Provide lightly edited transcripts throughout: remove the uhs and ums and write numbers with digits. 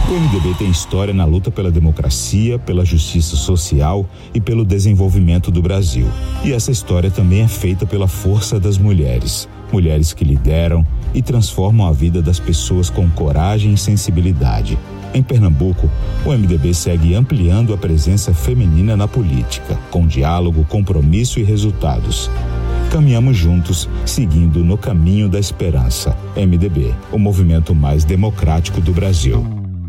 O MDB tem história na luta pela democracia, pela justiça social e pelo desenvolvimento do Brasil. E essa história também é feita pela força das mulheres. Mulheres que lideram e transformam a vida das pessoas com coragem e sensibilidade. Em Pernambuco, o MDB segue ampliando a presença feminina na política, com diálogo, compromisso e resultados. Caminhamos juntos, seguindo no caminho da esperança. MDB, o movimento mais democrático do Brasil.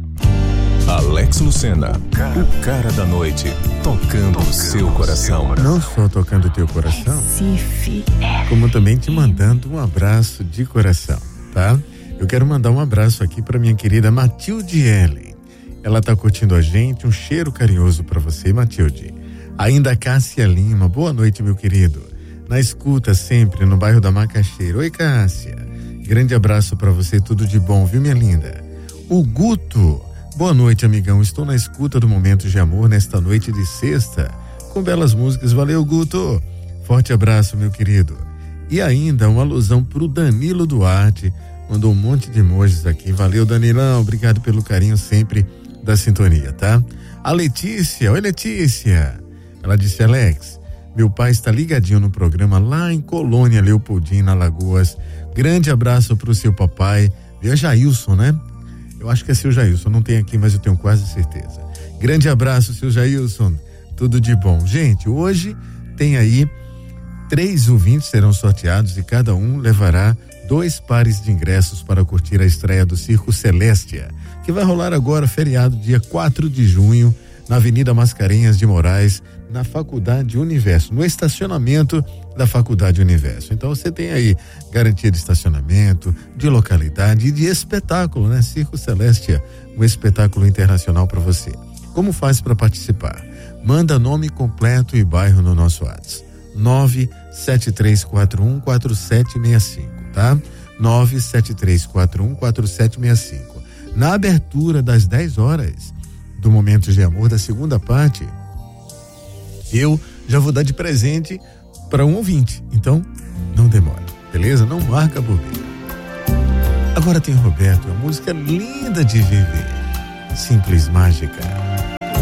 Alex Lucena, o cara da noite, tocando o seu coração. Não só tocando o teu coração, como também te mandando um abraço de coração, tá? Eu quero mandar um abraço aqui para minha querida Matilde Ellen. Ela tá curtindo a gente, um cheiro carinhoso para você, Matilde. Ainda Cássia Lima, boa noite, meu querido. Na escuta sempre no bairro da Macaxeira. Oi, Cássia. Grande abraço para você, tudo de bom, viu, minha linda? O Guto. Boa noite, amigão. Estou na escuta do Momento de Amor nesta noite de sexta, com belas músicas. Valeu, Guto. Forte abraço, meu querido. E ainda uma alusão pro Danilo Duarte. Mandou um monte de emojis aqui. Valeu, Danilão. Obrigado pelo carinho sempre da sintonia, tá? A Letícia. Oi, Letícia. Ela disse: Alex, meu pai está ligadinho no programa lá em Colônia Leopoldina, Alagoas. Grande abraço pro seu papai. É Jailson, né? Eu acho que é seu Jailson, não tem aqui, mas eu tenho quase certeza. Grande abraço, seu Jailson, tudo de bom. Gente, hoje tem aí 3 ouvintes serão sorteados e cada um levará 2 pares de ingressos para curtir a estreia do Circo Celestia, que vai rolar agora, feriado, dia 4 de junho, na Avenida Mascarenhas de Moraes, na Faculdade Universo, no estacionamento da Faculdade Universo. Então você tem aí garantia de estacionamento, de localidade e de espetáculo, né? Circo Celestia, um espetáculo internacional para você. Como faz para participar? Manda nome completo e bairro no nosso WhatsApp. 973414765, tá? 973414765. Na abertura das 10 horas do Momento de Amor, da segunda parte, eu já vou dar de presente para um ouvinte. Então, não demore, beleza? Não marca bobeira. Agora tem Roberto, uma música linda de viver. Simples Mágica.